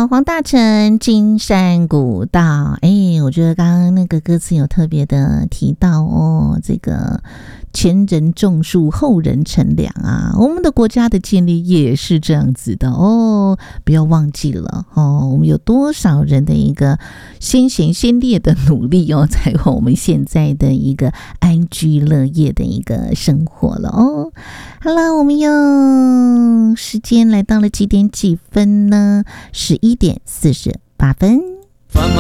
好，黄大成金山古道，我觉得刚刚那个歌词有特别的提到哦，这个前人种树，后人乘凉啊，我们的国家的建立也是这样子的哦，不要忘记了哦，我们有多少人的一个先贤先烈的努力哦，才有我们现在的一个安居乐业的一个生活了哦。好了，我们又时间来到了几点几分呢？11点48分。 繁忙